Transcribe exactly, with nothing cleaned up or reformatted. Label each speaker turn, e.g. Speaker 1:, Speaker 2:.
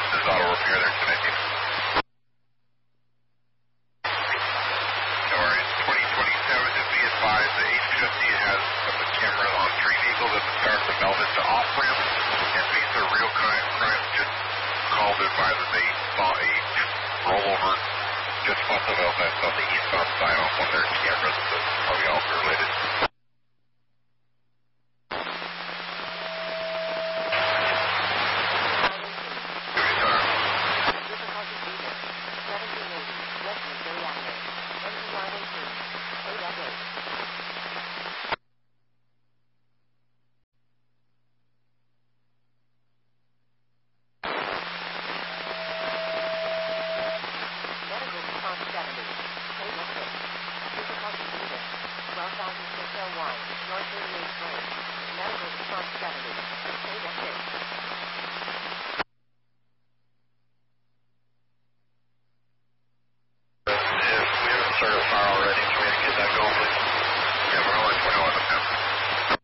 Speaker 1: This is auto repair there tonight. No worries. twenty twenty-seven, just be advised, the H fifty has some cameras on three vehicles at the start of the Melvista off-ramp, and these are real crime. Crime just called to advise that they saw a rollover just west of Elvest on the eastbound side on one of their cameras, so it's probably also related. Certified already, so we have to get that going, please. Yeah, we're only twenty-one of them.